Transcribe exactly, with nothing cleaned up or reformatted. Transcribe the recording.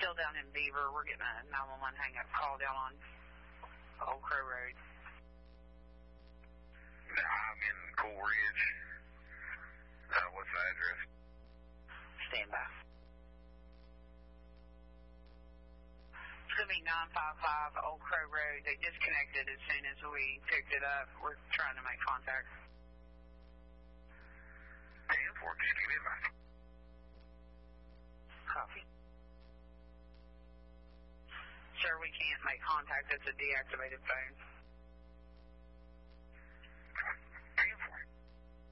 Still down in Beaver. We're getting a nine one one hang-up call down on Old Crow Road. I'm in Cool Ridge. Uh, what's the address? Stand by. It's going to be nine five five Old Crow Road. They disconnected as soon as we picked it up. We're trying to make contact. ten four, just give me a minute. Copy. Sir, we can't make contact. It's a deactivated phone.